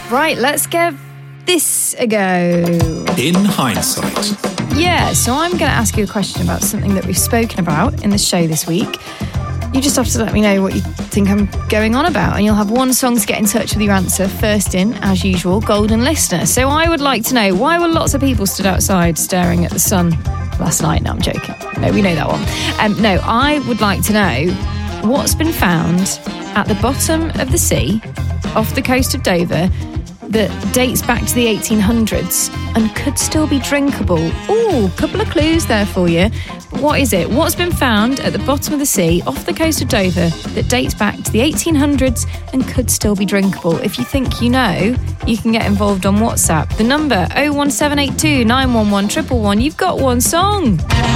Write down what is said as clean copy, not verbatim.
Right, let's give this a go. In hindsight. Yeah, so I'm going to ask you a question about something that we've spoken about in the show this week. You just have to let me know what you think I'm going on about, and you'll have one song to get in touch with your answer. First in, as usual, Golden Listener. So I would like to know, why were lots of people stood outside staring at the sun last night? No, I'm joking. No, we know that one. No, I would like to know what's been found at the bottom of the sea off the coast of Dover that dates back to the 1800s and could still be drinkable. Ooh, couple of clues there for you. What is it? What's been found at the bottom of the sea off the coast of Dover that dates back to the 1800s and could still be drinkable? If you think you know, you can get involved on WhatsApp. The number 01782 911 111. You've got one song.